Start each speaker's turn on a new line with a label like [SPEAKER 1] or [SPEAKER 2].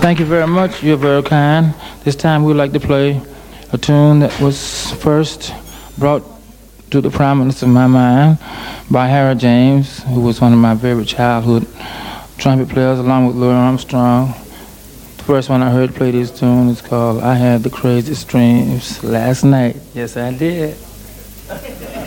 [SPEAKER 1] Thank you very much. You're very kind. This time we would like to play a tune that was first brought to the prominence of my mind by Harry James, who was one of my favorite childhood trumpet players, along with Louis Armstrong. The first one I heard play this tune is called "I Had the Craziest Dreams Last Night." Yes, I did.